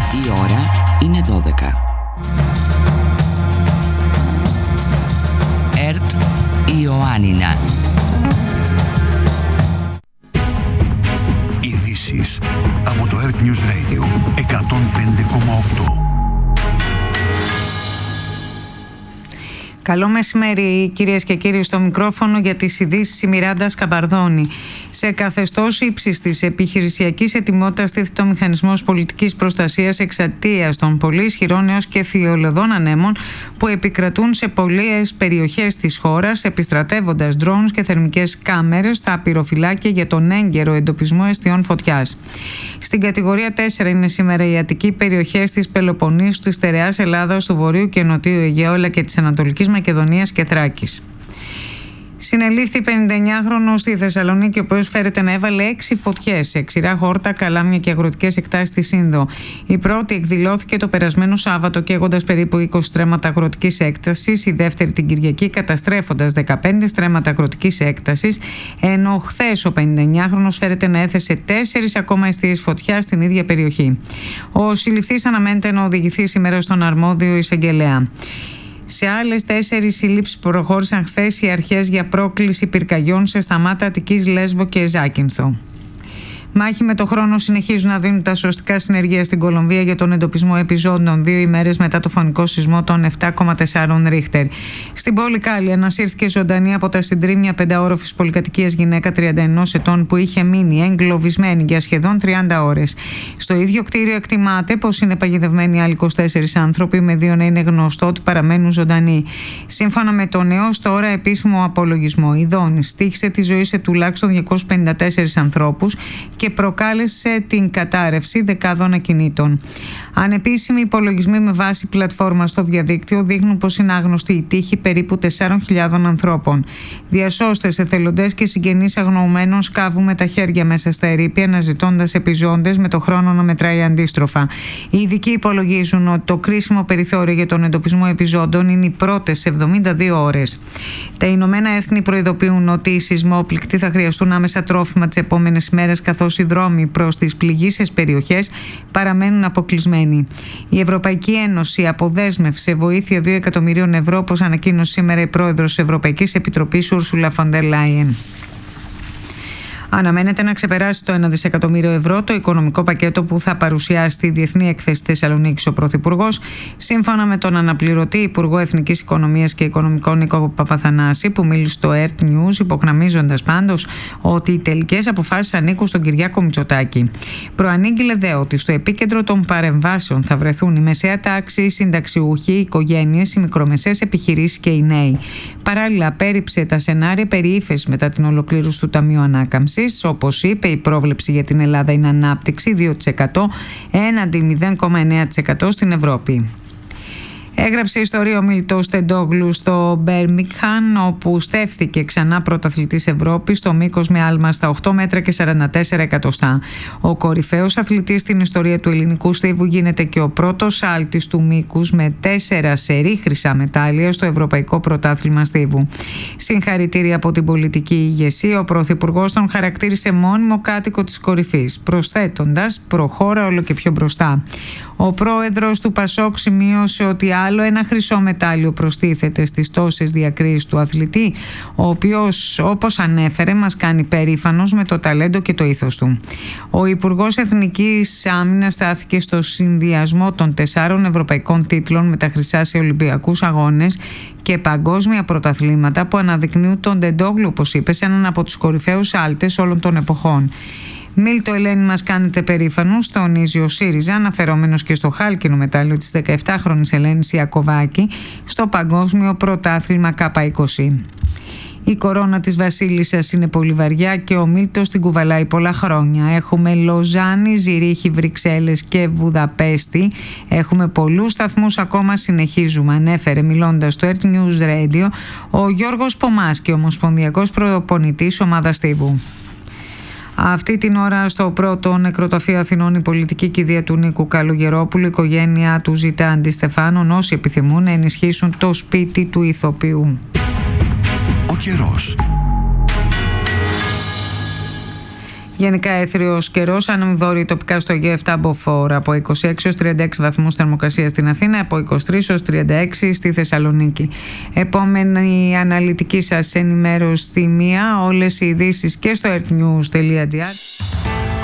Η ώρα είναι 12. ΕΡΤ Ιωάννινα. Ειδήσεις από το ΕΡΤ News Radio 105,8. Καλό μεσημέρι, κυρίες και κύριοι, στο μικρόφωνο για τις ειδήσεις η Μιράντα Σκαμπαρδώνη. Σε καθεστώς ύψης της επιχειρησιακής ετοιμότητας τίθεται ο μηχανισμός πολιτικής προστασίας εξαιτίας των πολύ ισχυρών έως και θειολωδών ανέμων που επικρατούν σε πολλές περιοχές της χώρας, επιστρατεύοντας drones και θερμικές κάμερες στα πυροφυλάκια για τον έγκαιρο εντοπισμό αιστιών φωτιάς. Στην κατηγορία 4 είναι σήμερα οι αττικοί περιοχές της Πελοποννήσου, της στερεάς Ελλάδας, του Βορείου και Νοτίου Αιγαίου αλλά και της Ανατολικής Μακεδονίας και Θράκης. Συνελήφθη 59χρονος στη Θεσσαλονίκη, ο οποίος φέρεται να έβαλε 6 φωτιές σε ξηρά χόρτα, καλάμια και αγροτικές εκτάσεις στη Σύνδο. Η πρώτη εκδηλώθηκε το περασμένο Σάββατο, καίγοντας περίπου 20 στρέμματα αγροτικής έκτασης, η δεύτερη την Κυριακή καταστρέφοντας 15 στρέμματα αγροτικής έκτασης, ενώ χθες ο 59χρονος φέρεται να έθεσε 4 ακόμα εστίες φωτιά στην ίδια περιοχή. Ο συλληφθής αναμένεται να οδηγηθεί σήμερα στον αρμόδιο εισαγγελέα. Σε άλλες 4 συλλήψεις προχώρησαν χθες οι αρχές για πρόκληση πυρκαγιών σε Σταμάτα, Αττικής, Λέσβο και Ζάκυνθο. Μάχη με το χρόνο συνεχίζουν να δίνουν τα σωστικά συνεργεία στην Κολομβία για τον εντοπισμό επιζώντων 2 ημέρες μετά το φωνικό σεισμό των 7,4 Ρίχτερ. Στην πόλη Κάλλη ανασύρθηκε ζωντανή από τα συντρίμμια 5όροφης πολυκατοικίας γυναίκα 31 ετών που είχε μείνει εγκλωβισμένη για σχεδόν 30 ώρες. Στο ίδιο κτίριο εκτιμάται πως είναι παγιδευμένοι άλλοι 24 άνθρωποι, με 2 να είναι γνωστό ότι παραμένουν ζωντανοί. Σύμφωνα με τον έως τώρα επίσημο απολογισμό, η Δόνης στοίχησε τη ζωή σε τουλάχιστον 254 ανθρώπους και προκάλεσε την κατάρρευση δεκάδων ακινήτων. Ανεπίσημοι υπολογισμοί με βάση πλατφόρμα στο διαδίκτυο δείχνουν πως είναι άγνωστη η τύχη περίπου 4.000 ανθρώπων. Διασώστες, εθελοντές και συγγενείς αγνοωμένων σκάβουν με τα χέρια μέσα στα ερείπια, αναζητώντας επιζώντες, με το χρόνο να μετράει αντίστροφα. Οι ειδικοί υπολογίζουν ότι το κρίσιμο περιθώριο για τον εντοπισμό επιζώντων είναι οι πρώτες 72 ώρες. Τα Ηνωμένα Έθνη προειδοποιούν ότι οι σεισμόπληκτοι θα χρειαστούν άμεσα τρόφιμα τις επόμενες ημέρες, καθώς οι δρόμοι προς τις πληγείσες περιοχές παραμένουν αποκλεισμένοι. Η Ευρωπαϊκή Ένωση αποδέσμευσε βοήθεια 2 εκατομμυρίων ευρώ, όπως ανακοίνωσε σήμερα η πρόεδρος της Ευρωπαϊκής Επιτροπής Ούρσουλα φον ντερ Λάιεν. Αναμένεται να ξεπεράσει το 1 δισεκατομμύριο ευρώ το οικονομικό πακέτο που θα παρουσιάσει στη Διεθνή Έκθεση Θεσσαλονίκης ο Πρωθυπουργός, σύμφωνα με τον αναπληρωτή Υπουργό Εθνικής Οικονομίας και Οικονομικών Νίκο Παπαθανάση, που μίλησε στο ΕΡΤ News, υπογραμμίζοντας πάντως ότι οι τελικές αποφάσεις ανήκουν στον Κυριάκο Μητσοτάκη. Προανήγγειλε δε ότι στο επίκεντρο των παρεμβάσεων θα βρεθούν η μεσαία τάξη, οι συνταξιούχοι, οι οικογένειες, οι μικρομεσαίες επιχειρήσεις και οι νέοι. Παράλληλα, απέρριψε τα σενάρια περί ύφεσης μετά την ολοκλήρωση του Ταμείου Ανάκαμψης. Όπως είπε, η πρόβλεψη για την Ελλάδα είναι ανάπτυξη 2% έναντι 0,9% στην Ευρώπη. Έγραψε ιστορία ο Μίλτος Τεντόγλου στο Μπέρμιγχαμ, όπου στέφθηκε ξανά πρωταθλητής Ευρώπης στο μήκος με άλμα στα 8 μέτρα και 44 εκατοστά. Ο κορυφαίος αθλητής στην ιστορία του ελληνικού στίβου γίνεται και ο πρώτος άλτης του μήκους με 4 σερί χρυσά μετάλλια στο Ευρωπαϊκό Πρωτάθλημα Στίβου. Συγχαρητήρια από την πολιτική ηγεσία, ο Πρωθυπουργός τον χαρακτήρισε μόνιμο κάτοικο της κορυφής, προσθέτοντας «προχώρα όλο και πιο μπροστά». Ο πρόεδρος του Πασόκ σημείωσε ότι άλλο ένα χρυσό μετάλλιο προστίθεται στις τόσες διακρίσεις του αθλητή, ο οποίος, όπως ανέφερε, μας κάνει περήφανος με το ταλέντο και το ήθος του. Ο Υπουργός Εθνικής Άμυνας στάθηκε στο συνδυασμό των 4 ευρωπαϊκών τίτλων με τα χρυσά σε Ολυμπιακούς Αγώνες και παγκόσμια πρωταθλήματα που αναδεικνύουν τον Τεντόγλου, όπως είπε, σε έναν από τους κορυφαίους άλτες όλων των εποχών. Μίλτο, Ελένη, μας κάνετε περήφανους, τονίζει ο ΣΥΡΙΖΑ, αναφερόμενος και στο χάλκινο μετάλλιο της 17χρονης Ελένης Ιακωβάκη στο Παγκόσμιο Πρωτάθλημα K20. Η κορώνα της βασίλισσας είναι πολύ βαριά και ο Μίλτος την κουβαλάει πολλά χρόνια. Έχουμε Λοζάνη, Ζηρίχη, Βρυξέλλες και Βουδαπέστη. Έχουμε πολλούς σταθμούς ακόμα, συνεχίζουμε, ανέφερε μιλώντας στο ΕΡΤ News Radio ο Γιώργος Πομάς και ομοσπονδιακός προπονητής ομάδας Στίβου. Αυτή την ώρα στο πρώτο νεκροταφείο Αθηνών η πολιτική κηδεία του Νίκου Καλογερόπουλου, η οικογένειά του ζητά αντιστεφάνων όσοι επιθυμούν να ενισχύσουν το σπίτι του ηθοποιού. Ο καιρός. Γενικά έθριος καιρός, αναμειβόροι τοπικά στο G7 μποφόρ, από 26 έως 36 βαθμούς θερμοκρασία στην Αθήνα, από 23 έως 36 στη Θεσσαλονίκη. Επόμενη αναλυτική σας ενημέρωση στη 1, όλες οι ειδήσεις και στο earthnews.gr.